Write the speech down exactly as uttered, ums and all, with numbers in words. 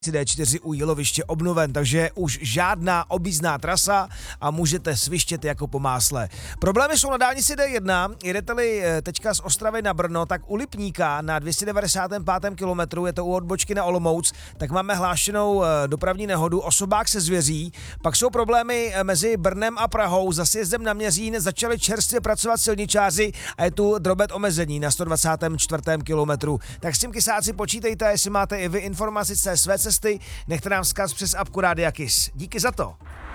D čtyři u Jíloviště obnoven, takže už žádná objízdná trasa a můžete svištět jako po másle. Problémy jsou na dálnici D jedna, jedete-li teďka z Ostravy na Brno, tak u Lipníka na dvě stě devadesát pět kilometru, je to u odbočky na Olomouc, tak máme hlášenou dopravní nehodu, osobák se zvěří, pak jsou problémy mezi Brnem a Prahou, za sjezdem na Měřín začali čerstvě pracovat silničáři a je tu drobet omezení na sto dvacátém čtvrtém kilometru. Tak s tím kysáci počítejte, jestli máte i vy informaci z té své cesty, nechte nám vzkaz přes apku Rádia Kiss. Díky za to.